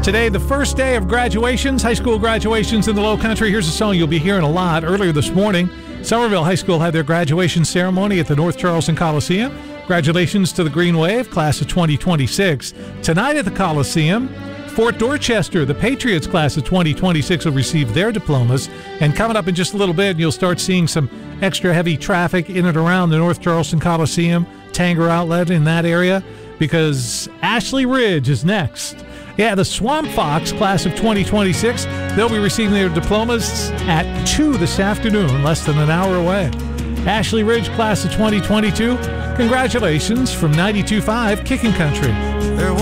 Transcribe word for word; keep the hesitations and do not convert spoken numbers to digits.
Today, the first day of graduations, high school graduations in the Low Country. Here's a song you'll be hearing a lot. Earlier this morning, Somerville High School had their graduation ceremony at the North Charleston Coliseum. Congratulations to the Green Wave, class of twenty twenty-six. Tonight at the Coliseum, Fort Dorchester, the Patriots class of twenty twenty-six, will receive their diplomas. And coming up in just a little bit, you'll start seeing some extra heavy traffic in and around the North Charleston Coliseum, Tanger Outlet in that area, because Ashley Ridge is next. Yeah, the Swamp Fox class of twenty twenty-six, they'll be receiving their diplomas at two this afternoon, less than an hour away. Ashley Ridge class of twenty twenty-two, congratulations from ninety-two point five Kicking Country.